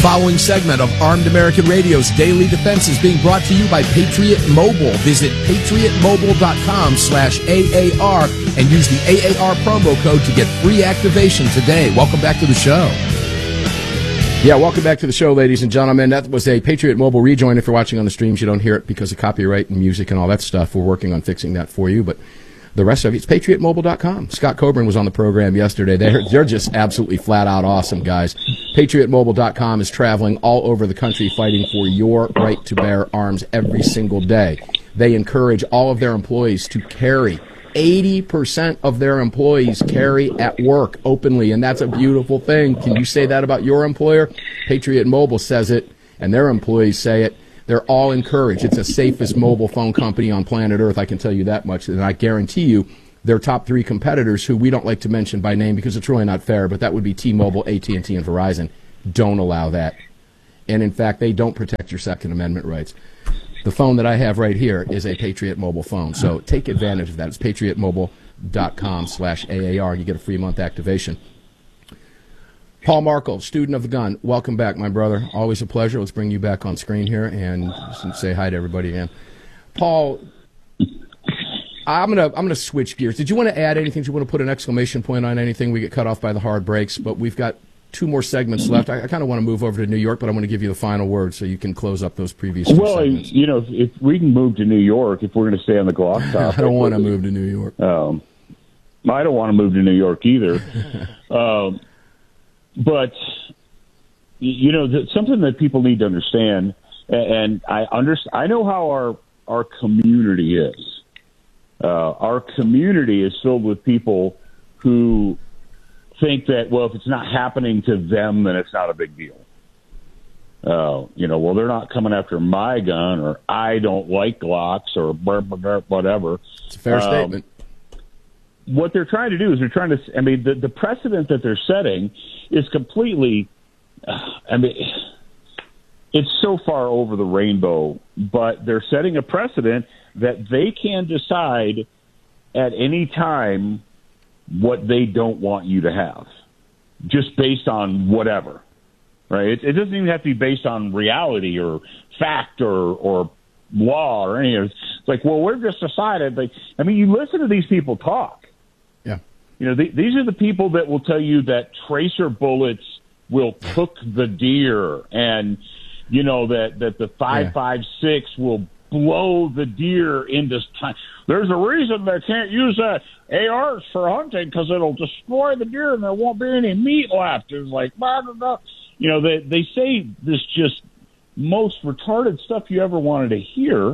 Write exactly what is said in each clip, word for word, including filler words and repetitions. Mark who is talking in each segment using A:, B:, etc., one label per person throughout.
A: following segment of Armed American Radio's Daily Defense is being brought to you by Patriot Mobile. Visit patriotmobile.com slash AAR and use the A A R promo code to get free activation today. Welcome back to the show. Yeah, welcome back to the show, ladies and gentlemen. That was a Patriot Mobile rejoin. If you're watching on the streams, you don't hear it because of copyright and music and all that stuff. We're working on fixing that for you, but the rest of it, it's patriot mobile dot com. Scott Coburn was on the program yesterday. They're, they're just absolutely flat-out awesome, guys. patriot mobile dot com is traveling all over the country fighting for your right to bear arms every single day. They encourage all of their employees to carry. eighty percent of their employees carry at work openly, and that's a beautiful thing. Can you say that about your employer? Patriot Mobile says it, and their employees say it. They're all encouraged. It's the safest mobile phone company on planet Earth, I can tell you that much. And I guarantee you their top three competitors, who we don't like to mention by name because it's really not fair, but that would be T-Mobile, A T and T, and Verizon, don't allow that. And, in fact, they don't protect your Second Amendment rights. The phone that I have right here is a Patriot Mobile phone, so take advantage of that. It's patriotmobile.com slash AAR. You get a free month activation. Paul Markle, student of the gun, welcome back, my brother. Always a pleasure. Let's bring you back on screen here and say hi to everybody again. Paul, I'm gonna I'm gonna switch gears. Did you want to add anything? Did you want to put an exclamation point on anything? We get cut off by the hard breaks, but we've got two more segments left. I, I kind of want to move over to New York, but I want to give you the final word so you can close up those previous two
B: well,
A: segments.
B: you know, if, if we can move to New York, if we're going to stay on the Glock topic.
A: I don't want to move to New York.
B: Um, I don't want to move to New York either. um, but, you know, th- something that people need to understand, and I understand, I know how our, our community is. Uh, our community is filled with people who think that, well, if it's not happening to them, then it's not a big deal. Uh, you know, well, they're not coming after my gun, or I don't like Glocks, or whatever.
A: It's a fair um, statement.
B: What they're trying to do is they're trying to, I mean, the, the precedent that they're setting is completely, uh, I mean, it's so far over the rainbow, but they're setting a precedent that they can decide at any time what they don't want you to have, just based on whatever, right? It, it doesn't even have to be based on reality or fact or, or law or any of it. It's like, well, we're just decided. Like, I mean, you listen to these people talk.
A: Yeah.
B: You know, the, these are the people that will tell you that tracer bullets will cook the deer, and, you know, that, that the five five six will blow the deer into time. There's a reason they can't use that A Rs for hunting, because it'll destroy the deer and there won't be any meat left. It's like, blah, blah, blah. You know, they, they say this just most retarded stuff you ever wanted to hear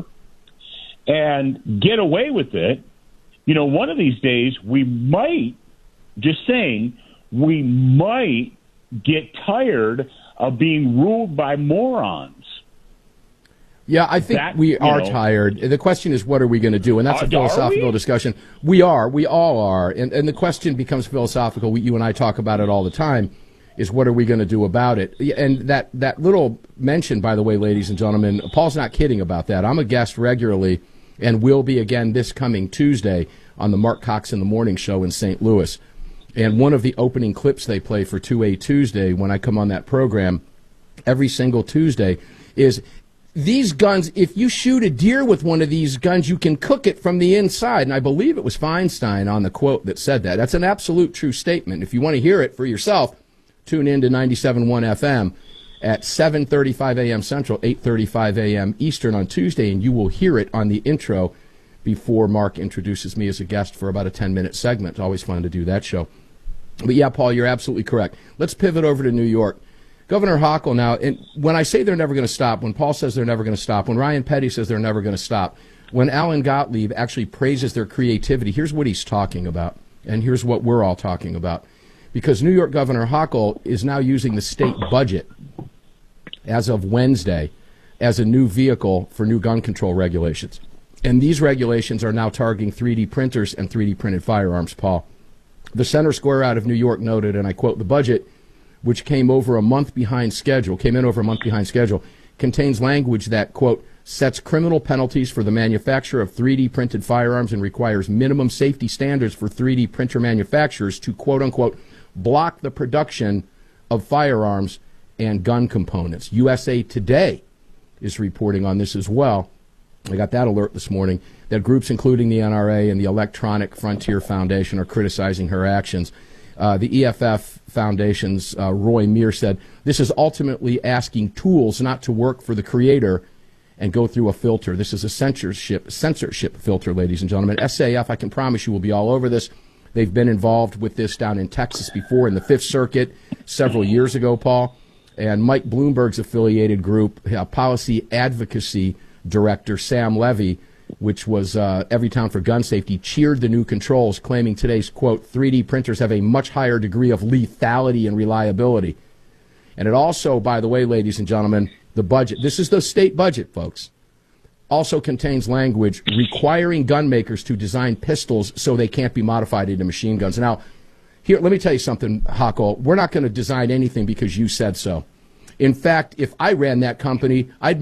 B: and get away with it. You know, one of these days we might, just saying, we might get tired of being ruled by morons.
A: Yeah, I think
B: that,
A: we are
B: know,
A: tired. The question is, what are we going to do? And that's
B: uh,
A: a philosophical discussion. We are. We all are. And, and the question becomes philosophical. We, you and I talk about it all the time, is what are we going to do about it? And that, that little mention, by the way, ladies and gentlemen, Paul's not kidding about that. I'm a guest regularly and will be again this coming Tuesday on the Mark Cox in the Morning show in Saint Louis. And one of the opening clips they play for two A Tuesday when I come on that program every single Tuesday is, these guns, if you shoot a deer with one of these guns, you can cook it from the inside. And I believe it was Feinstein on the quote that said that. That's an absolute true statement. If you want to hear it for yourself, tune in to ninety-seven point one F M at seven thirty-five a.m. Central, eight thirty-five a.m. Eastern on Tuesday, and you will hear it on the intro before Mark introduces me as a guest for about a ten-minute segment. It's always fun to do that show. But, yeah, Paul, you're absolutely correct. Let's pivot over to New York. Governor Hochul now, and when I say they're never going to stop, when Paul says they're never going to stop, when Ryan Petty says they're never going to stop, when Alan Gottlieb actually praises their creativity, here's what he's talking about, and here's what we're all talking about. Because New York Governor Hochul is now using the state budget as of Wednesday as a new vehicle for new gun control regulations. And these regulations are now targeting three D printers and three D printed firearms, Paul. The Center Square out of New York noted, and I quote, the budget, which came over a month behind schedule, came in over a month behind schedule, contains language that, quote, sets criminal penalties for the manufacture of three D printed firearms and requires minimum safety standards for three D printer manufacturers to, quote unquote, block the production of firearms and gun components. U S A Today is reporting on this as well. I got that alert this morning that groups including the N R A and the Electronic Frontier Foundation are criticizing her actions. Uh, the E F F Foundation's uh, Roy Meir said, this is ultimately asking tools not to work for the creator and go through a filter. This is a censorship censorship filter, ladies and gentlemen. S A F, I can promise you, will be all over this. They've been involved with this down in Texas before in the Fifth Circuit several years ago, Paul. And Mike Bloomberg's affiliated group, uh, Policy Advocacy Director Sam Levy, which was uh, Everytown for Gun Safety, cheered the new controls, claiming today's, quote, three D printers have a much higher degree of lethality and reliability. And it also, by the way, ladies and gentlemen, the budget, this is the state budget, folks, also contains language requiring gun makers to design pistols so they can't be modified into machine guns. Now, here, let me tell you something, Hako. We're not going to design anything because you said so. In fact, if I ran that company, I'd